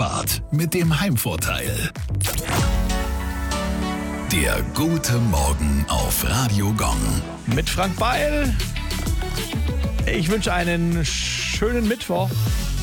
Fahrt mit dem Heimvorteil. Der gute Morgen auf Radio Gong. Mit Frank Beil. Ich wünsche einen schönen Mittwoch.